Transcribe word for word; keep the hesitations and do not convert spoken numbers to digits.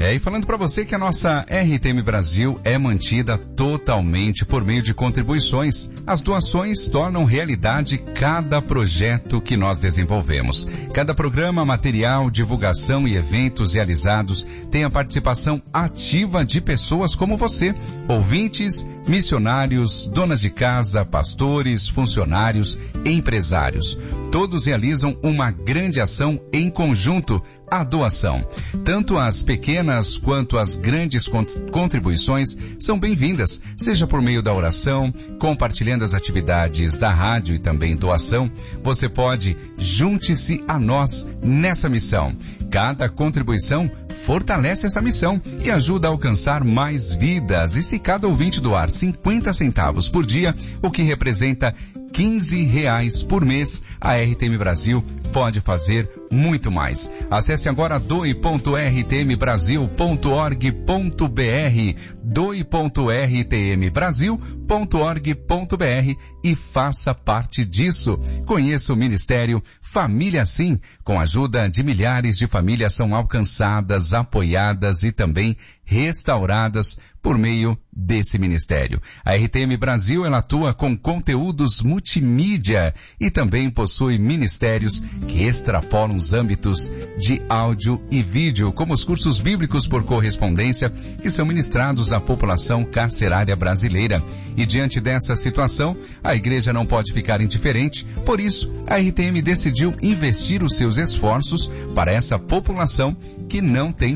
É, e falando para você que a nossa R T M Brasil é mantida totalmente por meio de contribuições. As doações tornam realidade cada projeto que nós desenvolvemos. Cada programa, material, divulgação e eventos realizados tem a participação ativa de pessoas como você, ouvintes, missionários, donas de casa, pastores, funcionários, empresários. Todos realizam uma grande ação em conjunto, a doação. Tanto as pequenas quanto as grandes contribuições são bem-vindas, seja por meio da oração, compartilhando as atividades da rádio e também doação. Você pode, junte-se a nós nessa missão. Cada contribuição fortalece essa missão e ajuda a alcançar mais vidas. E se cada ouvinte doar cinquenta centavos por dia, o que representa quinze reais por mês, a R T M Brasil pode fazer muito mais. Acesse agora doe ponto r t m brasil ponto org ponto b r, doe ponto r t m brasil ponto org ponto b r e faça parte disso. Conheça o Ministério Família Sim. Com a ajuda de milhares de famílias são alcançadas, apoiadas e também restauradas por meio desse ministério. A R T M Brasil, ela atua com conteúdos multimídia e também possui ministérios que extrapolam os âmbitos de áudio e vídeo, como os cursos bíblicos por correspondência que são ministrados à população carcerária brasileira. E diante dessa situação, a igreja não pode ficar indiferente. Por isso, a R T M decidiu investir os seus esforços para essa população que não tem